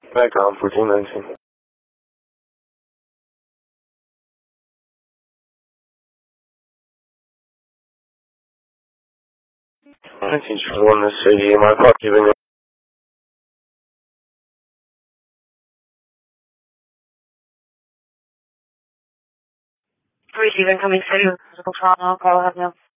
Background 1419. 1921, this city, my clock giving it. Receive incoming city, physical trauma, call ahead now.